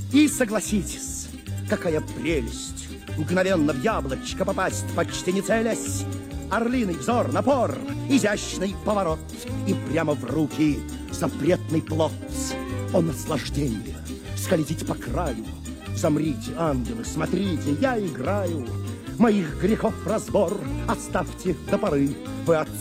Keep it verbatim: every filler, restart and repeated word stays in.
И согласитесь, какая прелесть мгновенно в яблочко попасть, почти не целясь. Орлиный взор, напор, изящный поворот, и прямо в руки запретный плод. О, наслаждение скользить по краю. Замрите, ангелы, смотрите, я играю. Моих грехов разбор оставьте до поры. Вы